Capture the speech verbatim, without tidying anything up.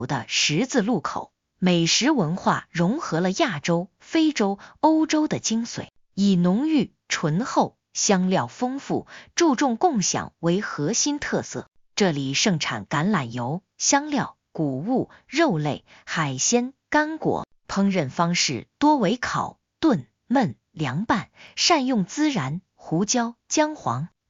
的十字路口，美食文化融合了亚洲、非洲、欧洲的精髓，以浓郁、醇厚、香料丰富、注重共享为核心特色。这里盛产橄榄油、香料、谷物、肉类、海鲜、干果，烹饪方式多为烤、炖、焖、凉拌，善用孜然、胡椒、姜黄、